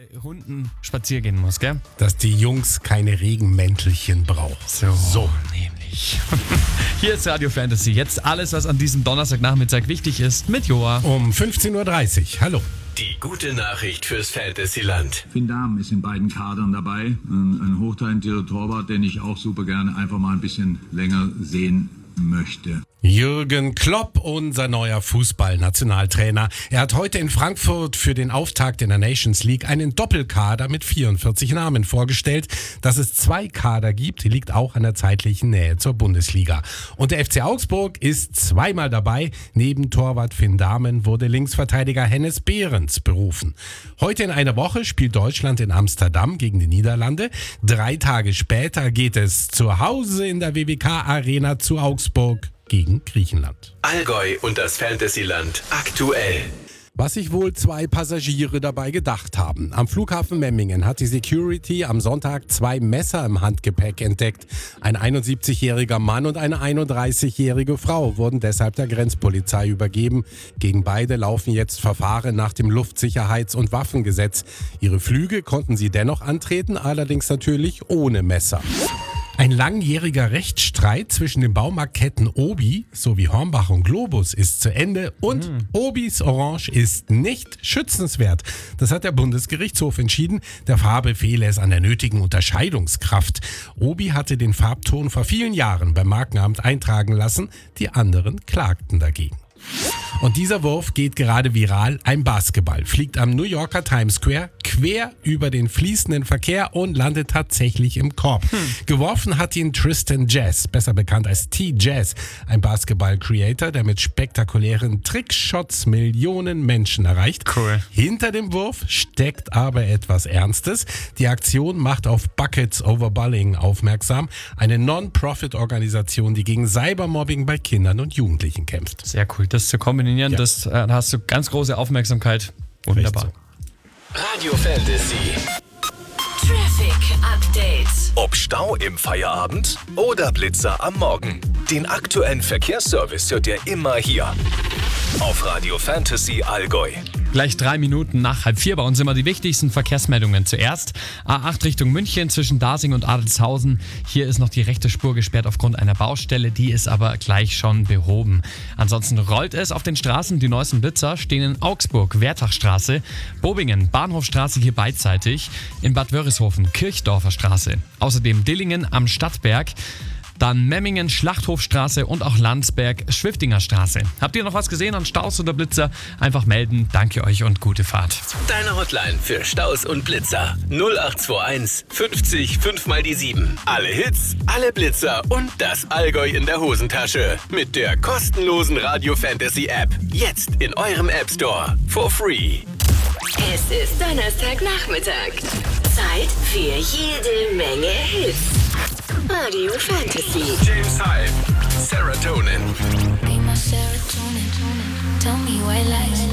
Hunden spazieren gehen muss, gell? Dass die Jungs keine Regenmäntelchen brauchen. So nämlich. Hier ist Radio Fantasy. Jetzt alles, was an diesem Donnerstagnachmittag wichtig ist, mit Joa. Um 15.30 Uhr. Hallo. Die gute Nachricht fürs Fantasyland. Finn Dahm ist in beiden Kadern dabei. Ein hochtalentierter Torwart, den ich auch super gerne einfach mal ein bisschen länger sehen möchte. Jürgen Klopp, unser neuer Fußballnationaltrainer. Er hat heute in Frankfurt für den Auftakt in der Nations League einen Doppelkader mit 44 Namen vorgestellt. Dass es 2 Kader gibt, liegt auch an der zeitlichen Nähe zur Bundesliga. Und der FC Augsburg ist 2-mal dabei. Neben Torwart Finn Dahmen wurde Linksverteidiger Hennes Behrens berufen. Heute in einer Woche spielt Deutschland in Amsterdam gegen die Niederlande. 3 Tage später geht es zu Hause in der WWK-Arena zu Augsburg gegen Griechenland. Allgäu und das Fantasyland aktuell. Was sich wohl 2 Passagiere dabei gedacht haben. Am Flughafen Memmingen hat die Security am Sonntag 2 Messer im Handgepäck entdeckt. Ein 71-jähriger Mann und eine 31-jährige Frau wurden deshalb der Grenzpolizei übergeben. Gegen beide laufen jetzt Verfahren nach dem Luftsicherheits- und Waffengesetz. Ihre Flüge konnten sie dennoch antreten, allerdings natürlich ohne Messer. Ein langjähriger Rechtsstreit zwischen den Baumarktketten Obi sowie Hornbach und Globus ist zu Ende und Obis Orange ist nicht schützenswert. Das hat der Bundesgerichtshof entschieden. Der Farbe fehle es an der nötigen Unterscheidungskraft. Obi hatte den Farbton vor vielen Jahren beim Markenamt eintragen lassen. Die anderen klagten dagegen. Und dieser Wurf geht gerade viral. Ein Basketball fliegt am New Yorker Times Square quer über den fließenden Verkehr und landet tatsächlich im Korb. Geworfen hat ihn Tristan Jazz, besser bekannt als T-Jazz, ein Basketball-Creator, der mit spektakulären Trickshots Millionen Menschen erreicht. Cool. Hinter dem Wurf steckt aber etwas Ernstes. Die Aktion macht auf Buckets Over Bullying aufmerksam, eine Non-Profit-Organisation, die gegen Cybermobbing bei Kindern und Jugendlichen kämpft. Sehr cool, das zu kombinieren, Ja. da hast du ganz große Aufmerksamkeit. Wunderbar. Recht Radio Fantasy. Traffic Update. Ob Stau im Feierabend oder Blitzer am Morgen. Den aktuellen Verkehrsservice hört ihr immer hier. Auf Radio Fantasy Allgäu. Gleich 3 Minuten nach 3:30 bei uns immer die wichtigsten Verkehrsmeldungen. Zuerst A8 Richtung München zwischen Dasing und Adelshausen. Hier ist noch die rechte Spur gesperrt aufgrund einer Baustelle, die ist aber gleich schon behoben. Ansonsten rollt es auf den Straßen. Die neuesten Blitzer stehen in Augsburg, Wertachstraße, Bobingen, Bahnhofstraße hier beidseitig, in Bad Wörishofen, Kirchdorfer Straße. Außerdem Dillingen am Stadtberg. Dann Memmingen, Schlachthofstraße und auch Landsberg, Schwiftinger Straße. Habt ihr noch was gesehen an Staus oder Blitzer? Einfach melden. Danke euch und gute Fahrt. Deine Hotline für Staus und Blitzer. 0821 50 5 mal die 7. Alle Hits, alle Blitzer und das Allgäu in der Hosentasche. Mit der kostenlosen Radio Fantasy App. Jetzt in eurem App Store. For free. Es ist Donnerstagnachmittag. Zeit für jede Menge Hits. Radio Fantasy. James Hype, Serotonin. Be my serotonin. Tell me white lies.